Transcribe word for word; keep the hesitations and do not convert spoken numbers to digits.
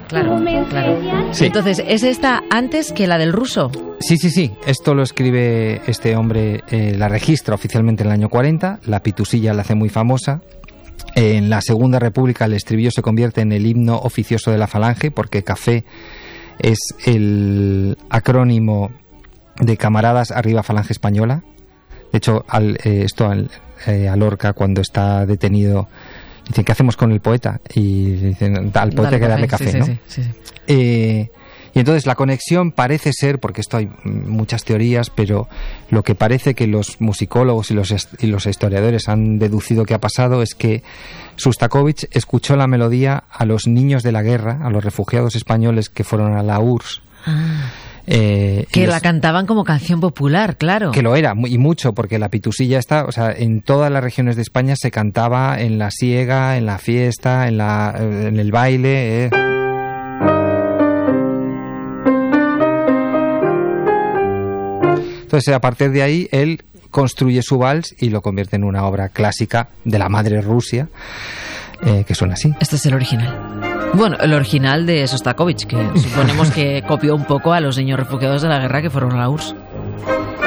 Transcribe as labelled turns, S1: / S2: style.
S1: claro, claro.
S2: Sí.
S1: Entonces, ¿es esta antes que la del ruso?
S2: Sí, sí, sí. Esto lo escribe este hombre, eh, la registra oficialmente en el año cuarenta, la pitusilla la hace muy famosa. En la Segunda República el estribillo se convierte en el himno oficioso de la Falange, porque café es el acrónimo de Camaradas Arriba Falange Española. De hecho, al, eh, esto al, eh, a Lorca, cuando está detenido, dicen, ¿qué hacemos con el poeta? Y dicen, al poeta hay que darle café,
S1: sí,
S2: ¿no?
S1: Sí, sí, sí.
S2: Eh, y entonces la conexión parece ser, porque esto hay muchas teorías, pero lo que parece que los musicólogos y los, y los historiadores han deducido que ha pasado es que Šostakovich escuchó la melodía a los niños de la guerra, a los refugiados españoles que fueron a la U R S S.
S1: Ah.
S2: Eh,
S1: que
S2: los,
S1: la cantaban como canción popular, claro.
S2: Que lo era, y mucho, porque la pitusilla está, o sea, en todas las regiones de España se cantaba en la siega, en la fiesta, en, la, en el baile. Eh. Entonces, a partir de ahí, él construye su vals y lo convierte en una obra clásica de la madre Rusia, eh, que suena así.
S1: Este es el original. Bueno, el original de Šostakovich, que suponemos que copió un poco a los niños refugiados de la guerra que fueron a la U R S S.